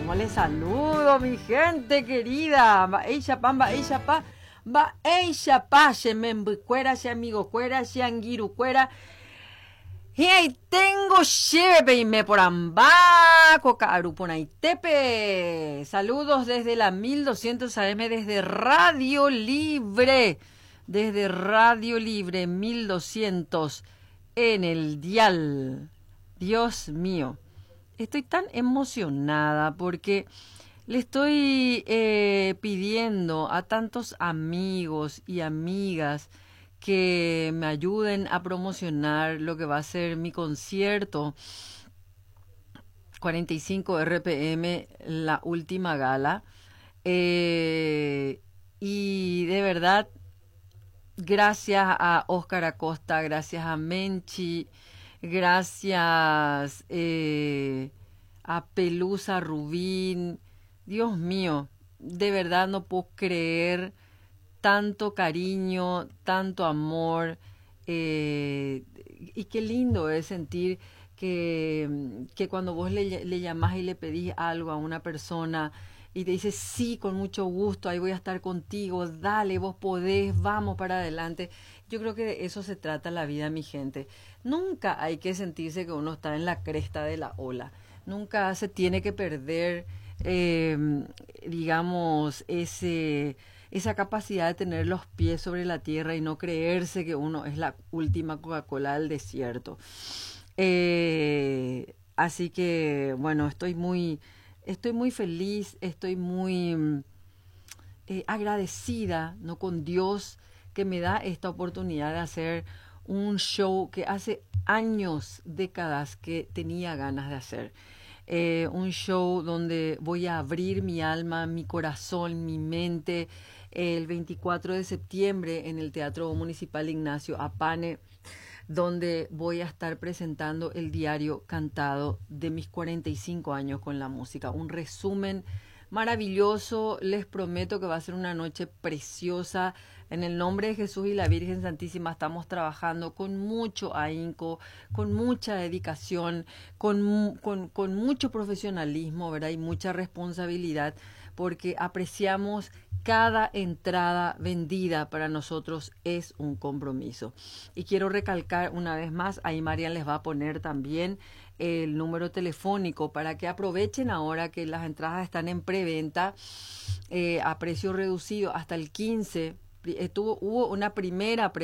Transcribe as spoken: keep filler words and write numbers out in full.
¿Cómo les saludo, mi gente querida? Va ella pam, va ella pa, va ella pa, shemembucuera, she amigo cuera, she angiru cuera. Y ahí tengo lleve y me por ambaco, caruponaitepe. Saludos desde la mil doscientos A M, desde Radio Libre. Desde Radio Libre mil doscientos en el dial. Dios mío, estoy tan emocionada porque le estoy eh, pidiendo a tantos amigos y amigas que me ayuden a promocionar lo que va a ser mi concierto cuarenta y cinco R P M, la última gala. Eh, y de verdad, gracias a Óscar Acosta, gracias a Menchi, gracias eh, a Pelusa Rubín. Dios mío, de verdad no puedo creer tanto cariño, tanto amor, eh, y qué lindo es sentir que, que cuando vos le, le llamás y le pedís algo a una persona y te dice sí, con mucho gusto, ahí voy a estar contigo, dale, vos podés, vamos para adelante. Yo creo que de eso se trata la vida, mi gente. Nunca hay que sentirse que uno está en la cresta de la ola. Nunca se tiene que perder, eh, digamos, ese... esa capacidad de tener los pies sobre la tierra y no creerse que uno es la última Coca-Cola del desierto. Eh, así que, bueno, estoy muy, estoy muy feliz, estoy muy eh, agradecida, ¿no?, con Dios, que me da esta oportunidad de hacer un show que hace años, décadas que tenía ganas de hacer. Eh, un show donde voy a abrir mi alma, mi corazón, mi mente, el veinticuatro de septiembre en el Teatro Municipal Ignacio Apane, donde voy a estar presentando el diario cantado de mis cuarenta y cinco años con la música. Un resumen maravilloso, les prometo que va a ser una noche preciosa. En el nombre de Jesús y la Virgen Santísima estamos trabajando con mucho ahínco, con mucha dedicación, con, con, con mucho profesionalismo, ¿verdad? Y mucha responsabilidad, porque apreciamos cada entrada vendida. Para nosotros es un compromiso. Y quiero recalcar una vez más, ahí Marian les va a poner también el número telefónico para que aprovechen ahora que las entradas están en preventa eh, a precio reducido hasta el quince. Estuvo, hubo una primera pre